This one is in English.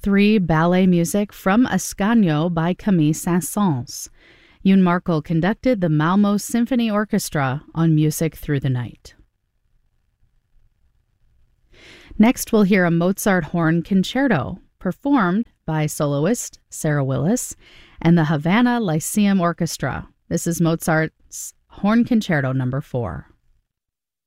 3 ballet music from Ascanio by Camille Saint-Saëns. Yoon Markel conducted the Malmo Symphony Orchestra on Music Through the Night. Next, we'll hear a Mozart horn concerto performed by soloist Sarah Willis and the Havana Lyceum Orchestra. This is Mozart's Horn Concerto No. 4.